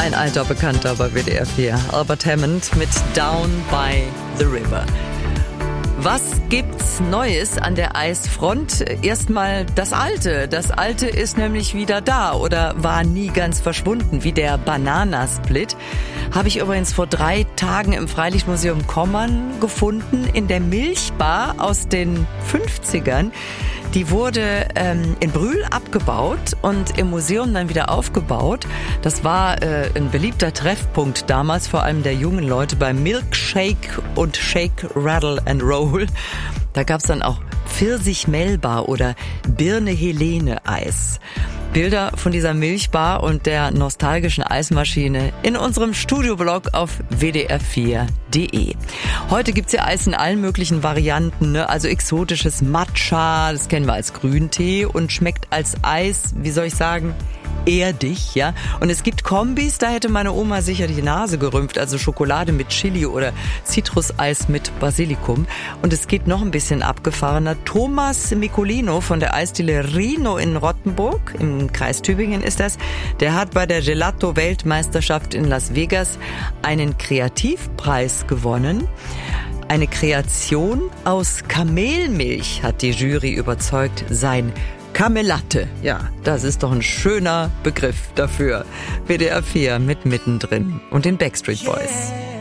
Ein alter Bekannter bei WDR 4, Albert Hammond mit Down by the River. Was gibt's Neues an der Eisfront? Erstmal das Alte. Das Alte ist nämlich wieder da oder war nie ganz verschwunden, wie der Bananasplit. Habe ich übrigens vor 3 Tagen im Freilichtmuseum Kommern gefunden, in der Milchbar aus den 50ern. Die wurde in Brühl abgebaut und im Museum dann wieder aufgebaut. Das war ein beliebter Treffpunkt damals, vor allem der jungen Leute beim Milkshake und Shake, Rattle and Roll. Da gab's dann auch Pfirsich-Melba oder Birne-Helene-Eis. Bilder von dieser Milchbar und der nostalgischen Eismaschine in unserem Studioblog auf wdr4.de. Heute gibt's ja Eis in allen möglichen Varianten, ne? Also exotisches Matcha, das kennen wir als Grüntee und schmeckt als Eis, wie soll ich sagen, erdig, ja. Und es gibt Kombis, da hätte meine Oma sicher die Nase gerümpft, also Schokolade mit Chili oder Zitruseis mit Basilikum. Und es geht noch ein bisschen abgefahrener. Thomas Micolino von der Eisdiele Rino in Rottenburg, im Kreis Tübingen ist das, der hat bei der Gelato-Weltmeisterschaft in Las Vegas einen Kreativpreis gewonnen. Eine Kreation aus Kamelmilch hat die Jury überzeugt, sein Kamelatte. Ja, das ist doch ein schöner Begriff dafür. WDR 4 mit Mittendrin und den Backstreet Boys.